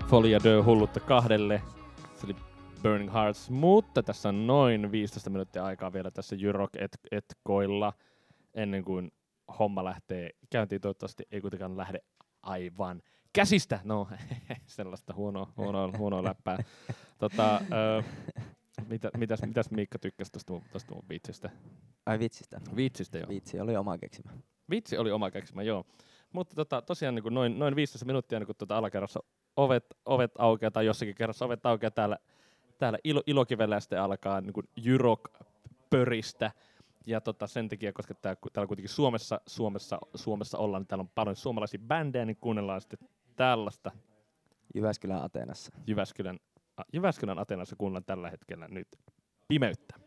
Folia Deux hullutta 2. Se oli Burning Hearts, mutta tässä on noin 15 minuuttia aikaa vielä tässä Jyrok Etkoilla ennen kuin homma lähtee käyntiin. Toivottavasti ei kuitenkaan lähde aivan käsistä. No, sellaista huonoa läppää. Mitäs Miikka tykkäsi tuosta mun vitsistä? Ai vitsistä? Vitsistä, joo. Vitsi oli oma keksimä. Vitsi oli oma keksimä, joo. Mutta tosiaan niin kuin noin 15 minuuttia niin kuin alakerrassa ovet aukeaa, tai jossakin kerrassa ovet aukeaa täällä Ilokivellä, ja sitten alkaa niin kuin Jyrok pöristä. Ja sen takia, koska täällä kuitenkin Suomessa ollaan, niin täällä on paljon suomalaisia bändejä, niin kuunnellaan sitten tällaista. Jyväskylän Ateenassa. Jyväskylän Ateenassa kuunnellaan tällä hetkellä nyt Pimeyttä.